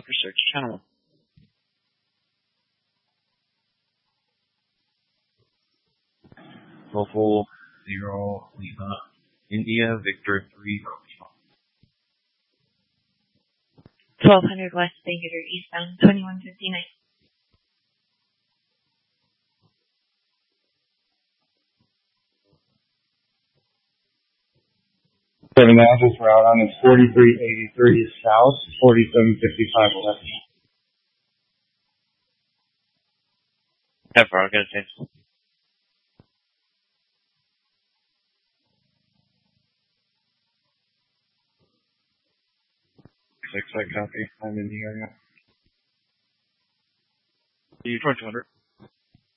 for search channel. Local 0 Lima, India, Victor 3, 1200 West Bangalore eastbound 2159. 7 Angels route on is 4383 south, 4755 west. Never, I'll get a text. 6, I copy. I'm in the area. You 2200.